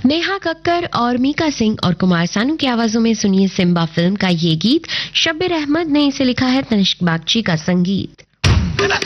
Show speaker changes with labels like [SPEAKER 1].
[SPEAKER 1] नेहा कक्कर और मीका सिंह और कुमार सानू की आवाजों में सुनिए सिम्बा फिल्म का ये गीत। शब्बीर अहमद ने इसे लिखा है, तनिष्क बागची का संगीत।